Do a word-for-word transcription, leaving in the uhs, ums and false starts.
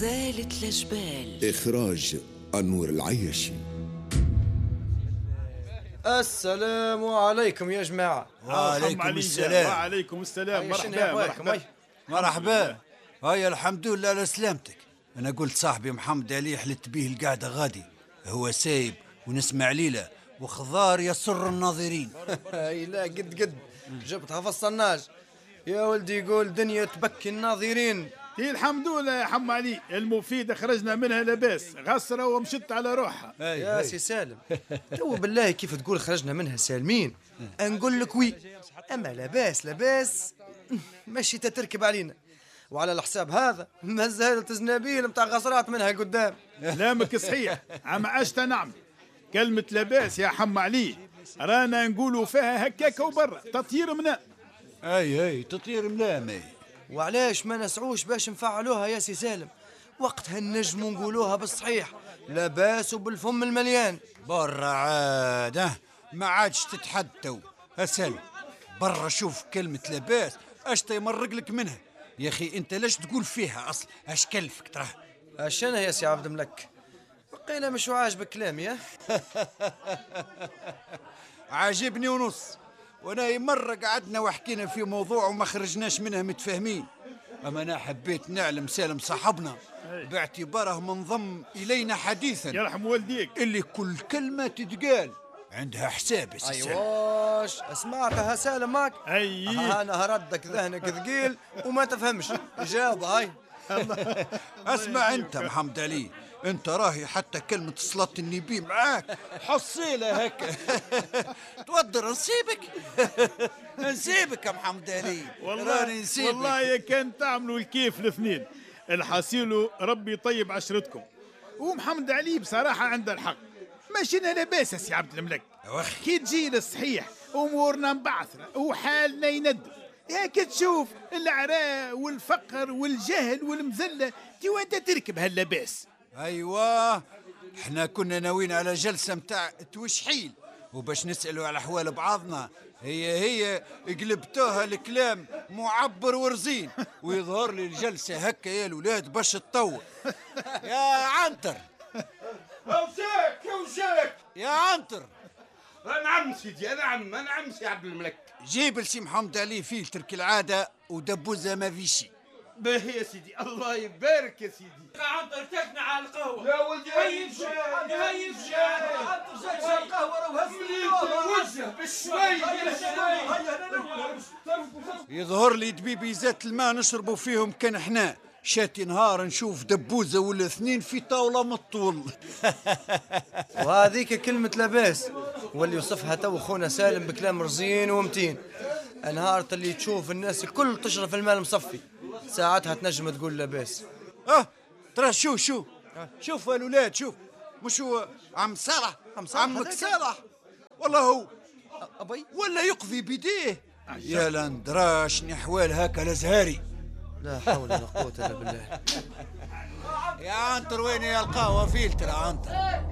زالت الجبال. إخراج النور العياشي. السلام عليكم يا جماعة. وعليكم السلام. وعليكم السلام. مرحبا مرحبا مرحبا. هيا الحمد لله على سلامتك. أنا قلت صاحبي محمد علي حلت بيه القعدة غادي، هو سايب ونسمع ليلة وخضار يسر الناظرين. اي لا قد قد جبتها في الصناج يا ولدي، يقول دنيا تبكي الناظرين. هي الحمد لله يا حم علي، المفيدة خرجنا منها لاباس، غسرة ومشت على روحها. يا سي سالم تو بالله كيف تقول خرجنا منها سالمين؟ نقول لك وي، اما لاباس لاباس ماشي تتركب علينا، وعلى الحساب هذا ما زالت زنابيل متاع غسرات منها قدام. كلامك صحيح، اما اش نعمل؟ كلمة لاباس يا حم علي رانا نقولوا فيها هكاك وبرا تطير منا. اي اي تطير ملامي. وعلاش ما نسعوش باش نفعلوها يا سي سالم؟ وقتها نجموا نقولوها بالصحيح لاباس وبالفم المليان. برا عاد ما عادش تتحدثوا. اسال برا شوف كلمة لاباس اش تيمرق لك منها يا اخي، انت ليش تقول فيها اصلا؟ اش كلفك تراه؟ اش انا يا سي عبد الملك بقينا مش عاجبك كلامي؟ يا عاجبني ونص، وانا مرة قعدنا وحكينا في موضوع وما خرجناش منها متفاهمين، اما انا حبيت نعلم سالم صاحبنا باعتباره منضم الينا حديثا يرحم والديك اللي كل كلمة تتقال عندها حساب. ايواش سمعتها سالم ماك؟ اي انا هردك ذهنك ثقيل وما تفهمش. جاوب هاي. اسمع انت محمد علي، انت راهي حتى كلمة صلاة النبي معاك حصيلة هكا. تودر نسيبك. نسيبك يا محمد علي، والله نسيبك. والله يا كان تعملوا الكيف الاثنين، الحصيلو ربي طيب عشرتكم، ومحمد علي بصراحة عنده الحق، ماشينا لاباس يا سي عبد الملك. كي تجي للصحيح امورنا مبعثرة وحالنا يندب، هاك تشوف العراء والفقر والجهل والمذلة تي وانت تركب هاللباس. ايوه احنا كنا ناويين على جلسة متاع توشحيل وباش نسألوا على احوال بعضنا، هي هي قلبتوها الكلام معبر ورزين، ويظهر لي الجلسة هكا يا الولاد باش تطور. يا عنتر وشاك يا وشاك يا عنتر. نعم سيدي، نعم نعم سي عبد الملك. جيب لسي محمد علي فيلتر كالعادة ودبوزة ما فيشي. باهي يا سيدي، الله يبارك يا سيدي. عنتر تكنا على القهوة يا ولدي هيف شاي هيف شاي عنتر جاي شاي القهوة راه وجه بالشوي يظهر لي دبيبيزات الماء نشربوا فيهم كان احنا شاتي نهار نشوف دبوزة ولا اثنين في طاولة مطول. وهذيك كلمة لاباس واللي يوصفها تو خونا سالم بكلام رزين ومتين. نهار اللي تشوف الناس الكل تشرب في الماء المصفي ساعتها تنجم تقول لاباس. اه ترى شو شو شوف الولاد، شوف مش هو عم صالح عمك صالح والله هو أبي ولا يقضي بيديه. يا لاندراش نحوال هكا لزهاري. لا حول ولا قوة إلا بالله. يا عنتر وين يا القهوة فيلتر يا عنتر؟